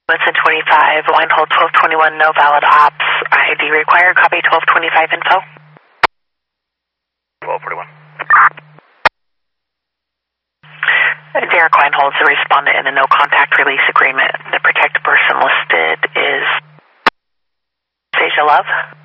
Woodson 25, Weinhold 1221, no valid ops. ID required, copy 1225 info. 1241. Derek Weinhold is a respondent in a no contact release agreement. The protected person listed is Seja Love.